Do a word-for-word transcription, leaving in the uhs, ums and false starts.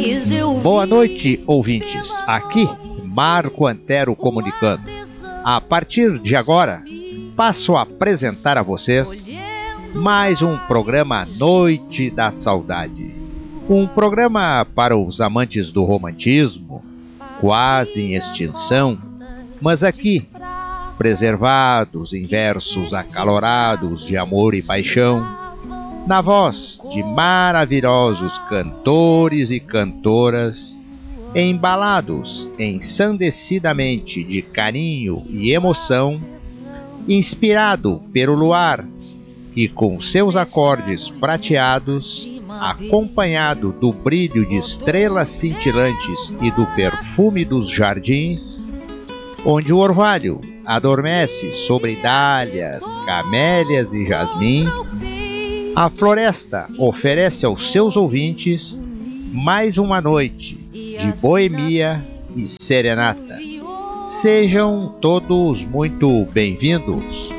Boa noite, ouvintes. Aqui, Marco Antero comunicando. A partir de agora, passo a apresentar a vocês mais um programa Noite da Saudade. Um programa para os amantes do romantismo, quase em extinção, mas aqui, preservados em versos acalorados de amor e paixão, na voz de maravilhosos cantores e cantoras, embalados ensandecidamente de carinho e emoção, inspirado pelo luar, que com seus acordes prateados, acompanhado do brilho de estrelas cintilantes e do perfume dos jardins, onde o orvalho adormece sobre dálias, camélias e jasmins, a floresta oferece aos seus ouvintes mais uma noite de boemia e serenata. Sejam todos muito bem-vindos.